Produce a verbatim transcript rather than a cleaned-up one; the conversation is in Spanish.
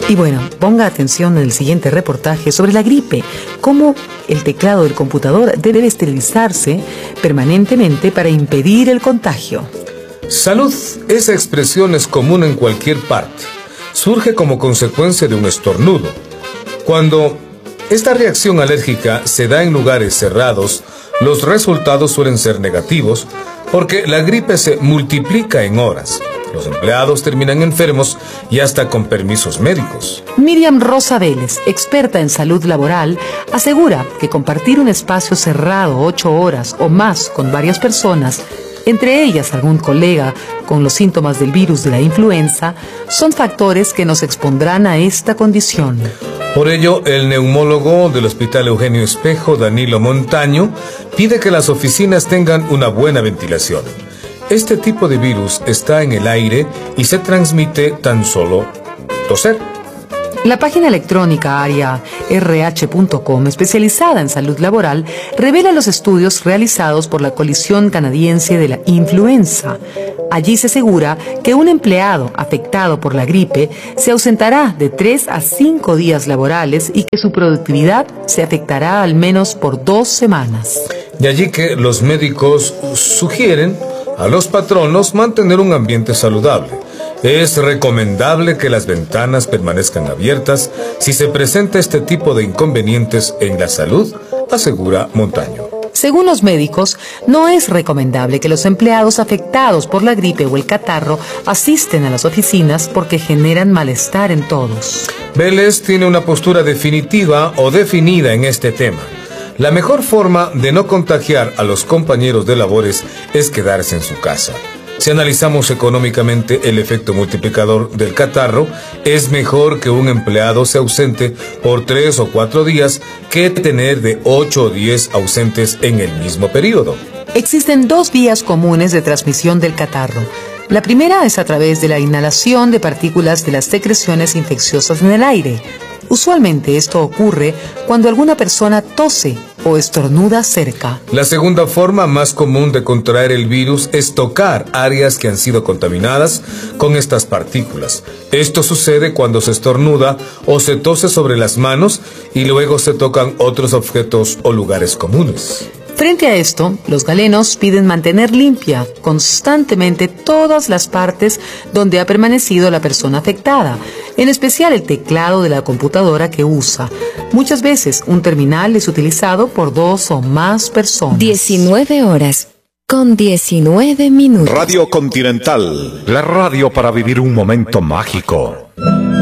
Y bueno, ponga atención en el siguiente reportaje sobre la gripe, cómo el teclado del computador debe esterilizarse permanentemente para impedir el contagio. Salud, esa expresión es común en cualquier parte. Surge como consecuencia de un estornudo. Cuando esta reacción alérgica se da en lugares cerrados, los resultados suelen ser negativos porque la gripe se multiplica en horas. Los empleados terminan enfermos y hasta con permisos médicos. Miriam Rosa Vélez, experta en salud laboral, asegura que compartir un espacio cerrado ocho horas o más con varias personas, entre ellas algún colega con los síntomas del virus de la influenza, son factores que nos expondrán a esta condición. Por ello, el neumólogo del Hospital Eugenio Espejo, Danilo Montaño, pide que las oficinas tengan una buena ventilación. Este tipo de virus está en el aire y se transmite tan solo toser. La página electrónica área erre hache punto com, especializada en salud laboral, revela los estudios realizados por la Coalición Canadiense de la Influenza. Allí se asegura que un empleado afectado por la gripe se ausentará de tres a cinco días laborales y que su productividad se afectará al menos por dos semanas. De allí que los médicos sugieren a los patronos mantener un ambiente saludable. Es recomendable que las ventanas permanezcan abiertas si se presenta este tipo de inconvenientes en la salud, asegura Montaño. Según los médicos, no es recomendable que los empleados afectados por la gripe o el catarro asisten a las oficinas porque generan malestar en todos. Vélez tiene una postura definitiva o definida en este tema. La mejor forma de no contagiar a los compañeros de labores es quedarse en su casa. Si analizamos económicamente el efecto multiplicador del catarro, es mejor que un empleado se ausente por tres o cuatro días que tener de ocho o diez ausentes en el mismo periodo. Existen dos vías comunes de transmisión del catarro. La primera es a través de la inhalación de partículas de las secreciones infecciosas en el aire. Usualmente esto ocurre cuando alguna persona tose o estornuda cerca. La segunda forma más común de contraer el virus es tocar áreas que han sido contaminadas con estas partículas. Esto sucede cuando se estornuda o se tose sobre las manos y luego se tocan otros objetos o lugares comunes. Frente a esto, los galenos piden mantener limpia constantemente todas las partes donde ha permanecido la persona afectada, en especial el teclado de la computadora que usa. Muchas veces un terminal es utilizado por dos o más personas. diecinueve horas con diecinueve minutos. Radio Continental, la radio para vivir un momento mágico.